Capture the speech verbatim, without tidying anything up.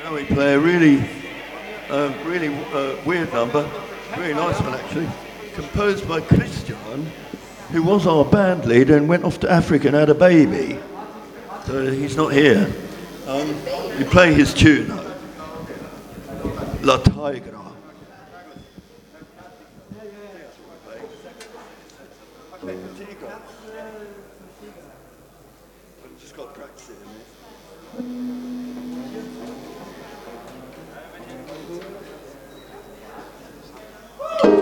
Now we play a really, uh, really uh, weird number, very nice one actually, composed by Christian, who was our band leader and went off to Africa and had a baby. So he's not here. Um, we play his tune, La Tigra. Just got to practice it in there.